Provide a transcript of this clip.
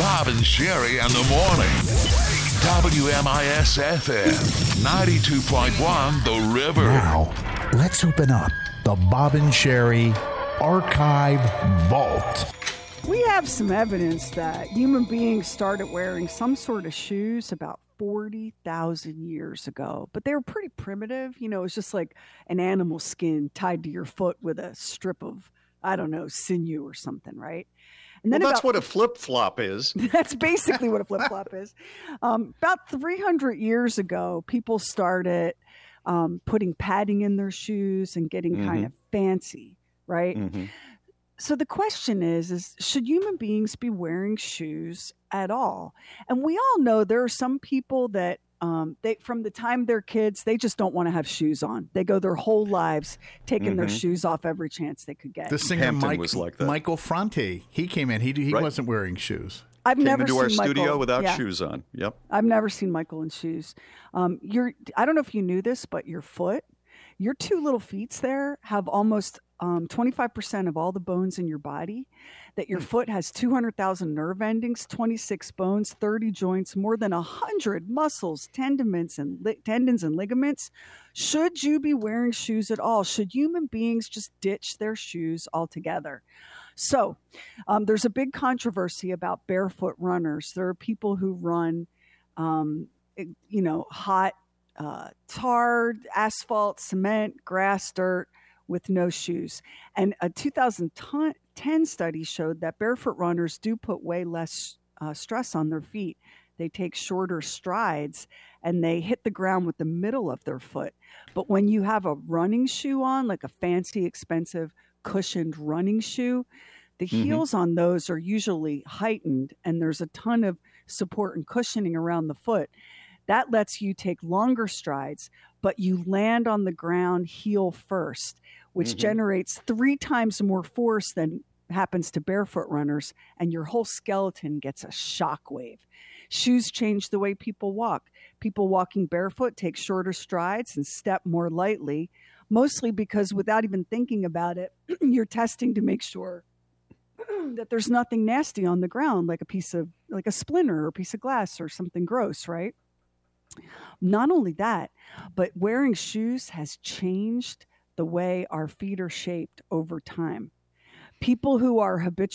Bob and Sherry in the morning. WMIS FM 92.1 The River. Now, let's open up the Bob and Sherry Archive Vault. We have some evidence that human beings started wearing some sort of shoes about 40,000 years ago, but they were pretty primitive. You know, it was just like an animal skin tied to your foot with a strip of, I don't know, sinew or something, right? And then that's what a flip-flop is. That's basically what a flip-flop is. About 300 years ago, people started putting padding in their shoes and getting kind of fancy, right? Mm-hmm. So the question is should human beings be wearing shoes at all? And we all know there are some people that they, from the time they're kids, they just don't want to have shoes on. They go their whole lives taking their shoes off every chance they could get. The singer Hampton was like that. Michael Franti, he came in. He Right. wasn't wearing shoes. I've Came never into seen our studio Michael, without yeah. shoes on. Yep. I've never seen Michael in shoes. I don't know if you knew this, but your two little feet there have almost 25% of all the bones in your body. That your foot has 200,000 nerve endings, 26 bones, 30 joints, more than 100 muscles, tendons, and ligaments. Should you be wearing shoes at all? Should human beings just ditch their shoes altogether? So there's a big controversy about barefoot runners. There are people who run, hot, tarred asphalt, cement, grass, dirt with no shoes. And a 2010 study showed that barefoot runners do put way less stress on their feet. They take shorter strides and they hit the ground with the middle of their foot. But when you have a running shoe on, like a fancy, expensive, cushioned running shoe, the heels on those are usually heightened and there's a ton of support and cushioning around the foot. That lets you take longer strides, but you land on the ground heel first, which generates 3 times more force than happens to barefoot runners, and your whole skeleton gets a shock wave. Shoes change the way people walk. People walking barefoot take shorter strides and step more lightly, mostly because without even thinking about it, you're testing to make sure that there's nothing nasty on the ground, like a splinter or a piece of glass or something gross, right? Not only that, but wearing shoes has changed the way our feet are shaped over time. People who are habitual